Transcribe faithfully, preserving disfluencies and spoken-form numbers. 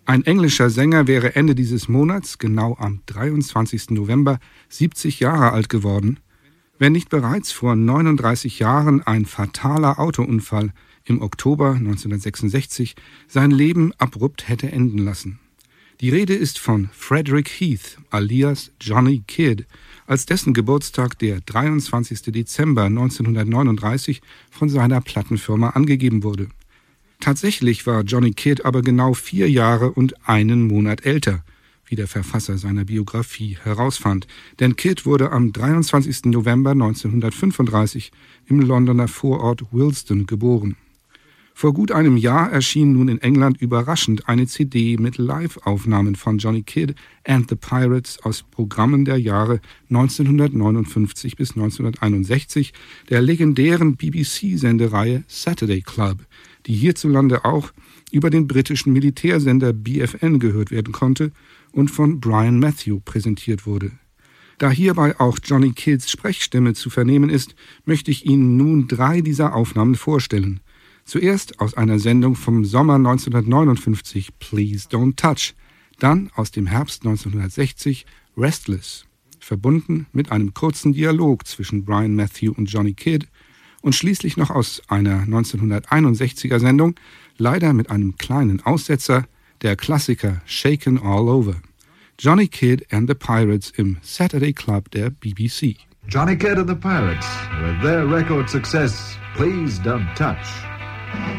Ein englischer Sänger wäre Ende dieses Monats, genau am dreiundzwanzigsten November, siebzig Jahre alt geworden, wenn nicht bereits vor neununddreißig Jahren ein fataler Autounfall im Oktober neunzehnhundertsechsundsechzig sein Leben abrupt hätte enden lassen. Die Rede ist von Frederick Heath alias Johnny Kidd, als dessen Geburtstag der dreiundzwanzigsten Dezember neunzehnhundertneununddreißig von seiner Plattenfirma angegeben wurde. Tatsächlich war Johnny Kidd aber genau vier Jahre und einen Monat älter, wie der Verfasser seiner Biografie herausfand, denn Kidd wurde am dreiundzwanzigsten November neunzehnhundertfünfunddreißig im Londoner Vorort Willesden geboren. Vor gut einem Jahr erschien nun in England überraschend eine C D mit Live-Aufnahmen von Johnny Kidd and the Pirates aus Programmen der Jahre neunzehnhundertneunundfünfzig bis neunzehnhunderteinundsechzig der legendären B B C-Sendereihe Saturday Club, die hierzulande auch über den britischen Militärsender B F N gehört werden konnte und von Brian Matthew präsentiert wurde. Da hierbei auch Johnny Kidds Sprechstimme zu vernehmen ist, möchte ich Ihnen nun drei dieser Aufnahmen vorstellen. Zuerst aus einer Sendung vom Sommer neunzehnhundertneunundfünfzig, Please Don't Touch, dann aus dem Herbst neunzehnhundertsechzig, Restless, verbunden mit einem kurzen Dialog zwischen Brian Matthew und Johnny Kidd, und schließlich noch aus einer neunzehnhunderteinundsechziger Sendung, leider mit einem kleinen Aussetzer, der Klassiker Shaken All Over. Johnny Kidd and the Pirates im Saturday Club der B B C. Johnny Kidd and the Pirates with their record success, Please Don't Touch.